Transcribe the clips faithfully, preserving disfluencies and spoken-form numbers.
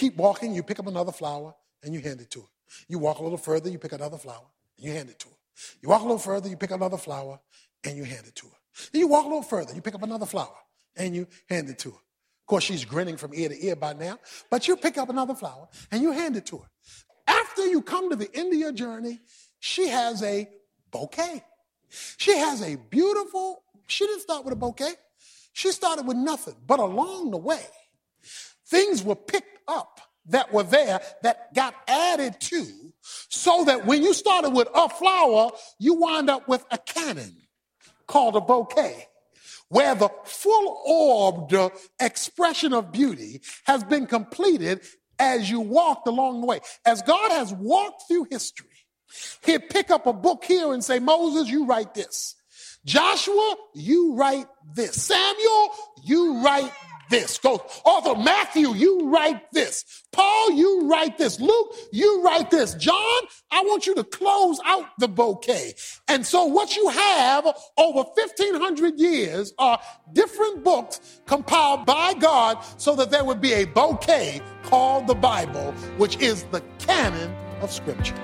keep walking, you pick up another flower, and you hand it to her. You walk a little further, you pick another flower, and you hand it to her. You walk a little further, you pick up another flower, and you hand it to her. Then you walk a little further, you pick up another flower, and you hand it to her. Of course, she's grinning from ear to ear by now, but you pick up another flower, and you hand it to her. After you come to the end of your journey, she has a bouquet. She has a beautiful, she didn't start with a bouquet. She started with nothing, but along the way, things were picked up that were there that got added to, so that when you started with a flower, you wind up with a cannon called a bouquet, where the full-orbed expression of beauty has been completed as you walked along the way. As God has walked through history, he'd pick up a book here and say, Moses, you write this. Joshua, you write this. Samuel, you write this. Go, author Matthew, you write this. Paul, you write this. Luke, you write this. John, I want you to close out the bouquet. And so what you have over fifteen hundred years are different books compiled by God so that there would be a bouquet called the Bible, which is the canon of Scripture.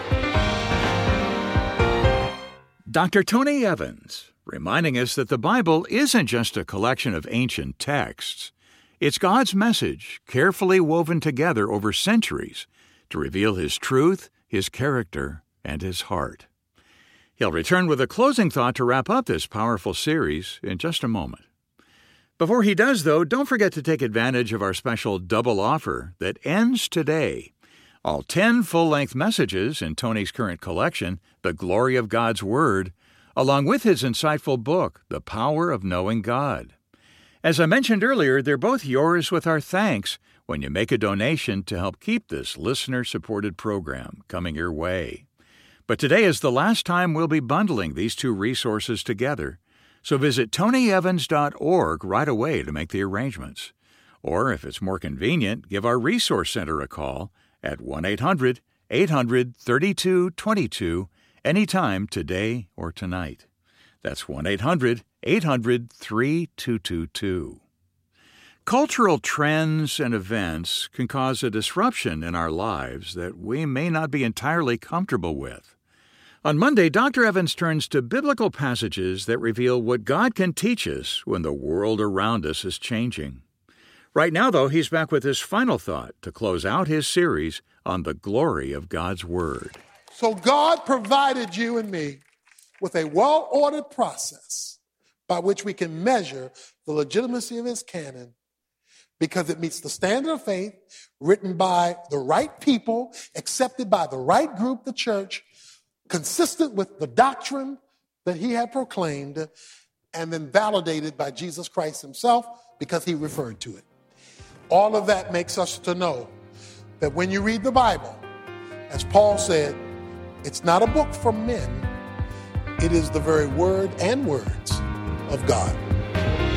Doctor Tony Evans, reminding us that the Bible isn't just a collection of ancient texts. It's God's message, carefully woven together over centuries to reveal His truth, His character, and His heart. He'll return with a closing thought to wrap up this powerful series in just a moment. Before he does, though, don't forget to take advantage of our special double offer that ends today. All ten full-length messages in Tony's current collection, The Glory of God's Word, along with his insightful book, The Power of Knowing God. As I mentioned earlier, they're both yours with our thanks when you make a donation to help keep this listener-supported program coming your way. But today is the last time we'll be bundling these two resources together, so visit tony evans dot org right away to make the arrangements. Or, if it's more convenient, give our Resource Center a call at one eight hundred eight hundred thirty-two twenty-two anytime today or tonight. That's one eight hundred eight hundred three two two two. Cultural trends and events can cause a disruption in our lives that we may not be entirely comfortable with. On Monday, Doctor Evans turns to biblical passages that reveal what God can teach us when the world around us is changing. Right now, though, he's back with his final thought to close out his series on the glory of God's Word. So God provided you and me with a well-ordered process by which we can measure the legitimacy of His canon, because it meets the standard of faith written by the right people, accepted by the right group, the church, consistent with the doctrine that He had proclaimed, and then validated by Jesus Christ Himself because He referred to it. All of that makes us to know that when you read the Bible, as Paul said, it's not a book for men. It is the very word and words of God.